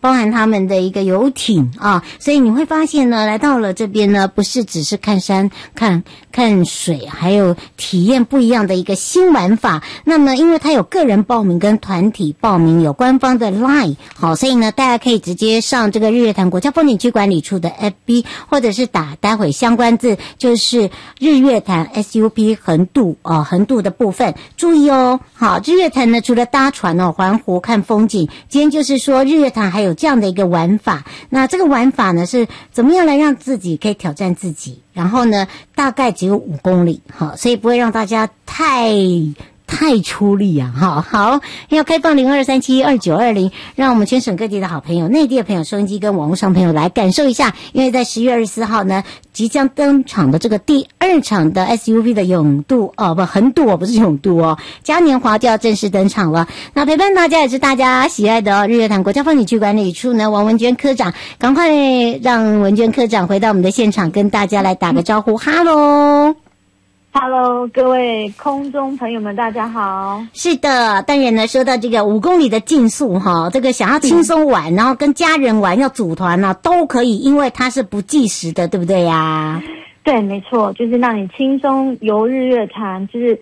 包含他们的一个游艇啊，所以你会发现呢，来到了这边呢，不是只是看山、看水，还有体验不一样的一个新玩法。那么，因为它有个人报名跟团体报名，有官方的 LINE， 好，所以呢，大家可以直接上这个日月潭国家风景区管理处的 FB， 或者是打待会相关字，就是日月潭 SUP 横渡的部分。注意哦，好，日月潭呢，除了搭船环湖看风景，今天就是说日月潭还有这样的一个玩法。那这个玩法呢，是怎么样来让自己可以挑战自己？然后呢，大概只有5公里，好，所以不会让大家太出力啊！好，要开放02372920，让我们全省各地的好朋友、内地的朋友、收音机跟网络上朋友来感受一下。因为在10月24号呢，即将登场的这个第2场的 SUV 的横渡不是永渡哦，嘉年华就要正式登场了。那陪伴大家也是大家喜爱的日月潭国家风景区管理处呢，王文娟科长，赶快让文娟科长回到我们的现场，跟大家来打个招呼，哈喽。 Hello， 各位空中朋友们，大家好。 是的，当然呢，说到这个5公里的竞速这个想要轻松玩，然后跟家人玩，要组团都可以，因为它是不计时的，对不对呀？ 对，没错，就是让你轻松游日月潭，就是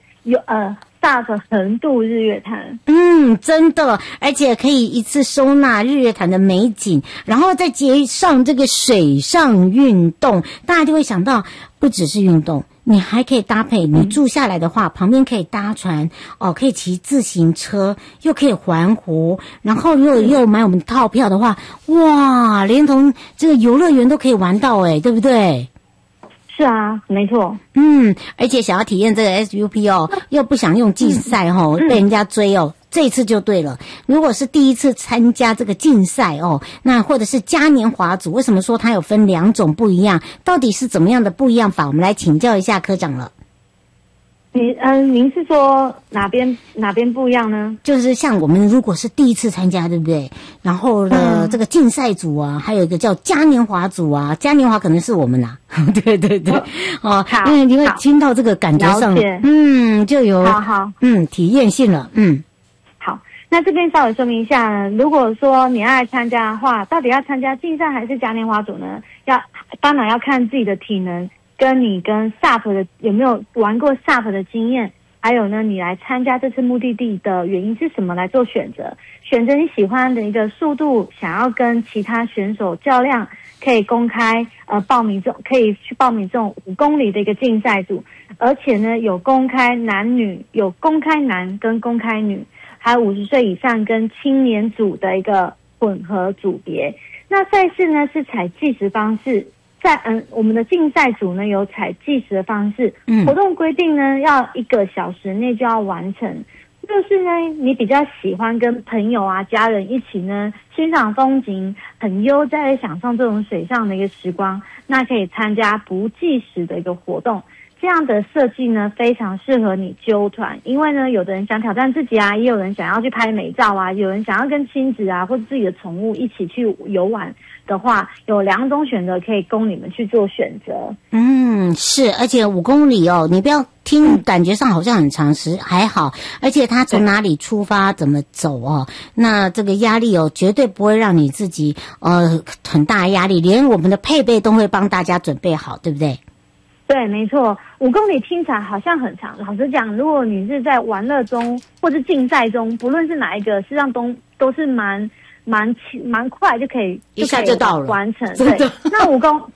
SUP 横渡日月潭。 真的，而且可以一次收纳日月潭的美景，然后再接上这个水上运动，大家就会想到不只是运动。你还可以搭配，你住下来的话，旁边可以搭船可以骑自行车，又可以环湖，然后又买我们套票的话，哇，连同这个游乐园都可以玩到对不对？ 是啊，没错。 而且想要体验这个 SUP 又不想用竞赛被人家追这一次就对了。如果是第一次参加这个竞赛那或者是嘉年华组，为什么说它有分2种不一样？到底是怎么样的不一样法？我们来请教一下科长了。 您是说哪边不一样呢？就是像我们如果是第一次参加，对不对？然后呢，这个竞赛组啊，还有一个叫嘉年华组啊，嘉年华可能是我们对因为你会听到这个感觉上，就有体验性了， 好，那这边稍微说明一下，如果说你要参加的话，到底要参加竞赛还是嘉年华组呢？当然要看自己的体能。跟你跟 SUP 的有没有玩过 SUP 的经验，还有呢，你来参加这次目的地的原因是什么来做选择？选择你喜欢的一个速度，想要跟其他选手较量，可以公开可以去报名这种5公里的一个竞赛组，而且呢有公开男女，有公开男跟公开女，还有50岁以上跟青年组的一个混合组别。那赛事呢是采计时方式。在我们的竞赛组呢有采计时的方式，活动规定呢要1个小时内就要完成。就是呢，你比较喜欢跟朋友家人一起呢欣赏风景，很悠哉的享受这种水上的一个时光，那可以参加不计时的一个活动。这样的设计呢非常适合你揪团，因为呢有的人想挑战自己也有人想要去拍美照有人想要跟亲子或者自己的宠物一起去游玩的话，有2种选择可以供你们去做选择。 是，而且5公里你不要听感觉上好像很长时，还好，而且它从哪里出发怎么走那这个压力绝对不会让你自己很大压力，连我们的配备都会帮大家准备好，对不对？ 对，没错，5公里听起来好像很长。老实讲，如果你是在玩乐中或者竞赛中，不论是哪一个，实际上都是蛮快就可以一下就到了完成。对，那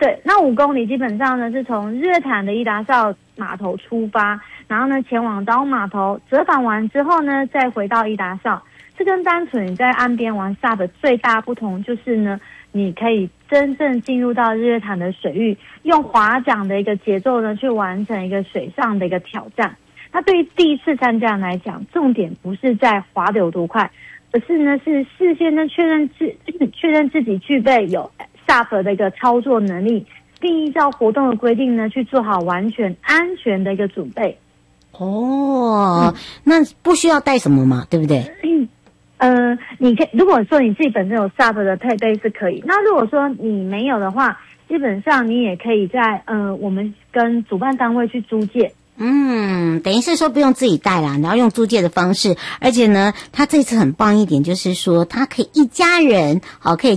5公里基本上呢是从日月潭的伊达邵码头出发，然后呢前往岛码头折返完之后呢，再回到伊达邵。这跟单纯你在岸边玩 SUP 最大不同就是呢，你可以真正进入到日月潭的水域，用划桨的一个节奏呢，去完成一个水上的一个挑战。那对于第一次参加人来讲，重点不是在划得有多快，而是呢是事先呢确认自己具备有 SUP 的一个操作能力，并依照活动的规定呢去做好完全安全的一个准备。 那不需要带什么嘛，对不对？ 你可以，如果说你自己本身有 SUP 的配备是可以，那如果说你没有的话，基本上你也可以在我们跟主办单位去租借。 等于是说不用自己带啦，然后用租借的方式，而且呢，他这次很棒一点，就是说他可以一家人可以